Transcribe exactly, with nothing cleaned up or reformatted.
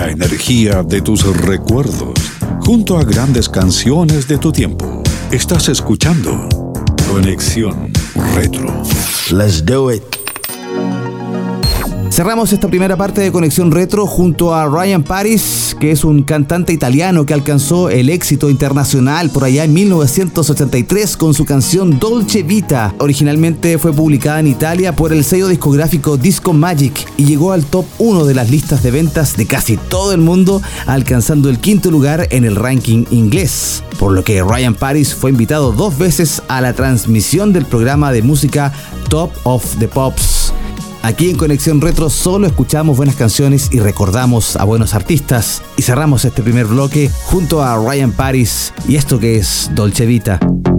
la energía de tus recuerdos, junto a grandes canciones de tu tiempo. Estás escuchando Conexión Retro. Let's do it. Cerramos esta primera parte de Conexión Retro junto a Ryan Paris, que es un cantante italiano que alcanzó el éxito internacional por allá en mil novecientos ochenta y tres con su canción Dolce Vita. Originalmente fue publicada en Italia por el sello discográfico Disco Magic y llegó al top uno de las listas de ventas de casi todo el mundo, alcanzando el quinto lugar en el ranking inglés. Por lo que Ryan Paris fue invitado dos veces a la transmisión del programa de música Top of the Pops. Aquí en Conexión Retro solo escuchamos buenas canciones y recordamos a buenos artistas. Y cerramos este primer bloque junto a Ryan Paris y esto que es Dolce Vita.